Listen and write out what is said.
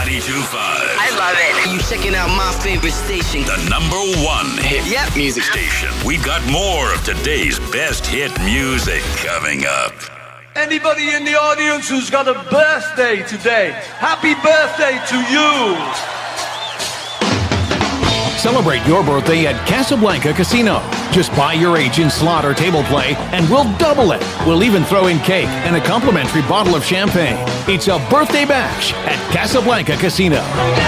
92.5. I love it. You checking out my favorite station. The #1 hit music station. We've got more of today's best hit music coming up. Anybody in the audience who's got a birthday today, happy birthday to you. Celebrate your birthday at Casablanca Casino. Just buy your age in slot or table play, and we'll double it. We'll even throw in cake and a complimentary bottle of champagne. It's a birthday bash at Casablanca Casino.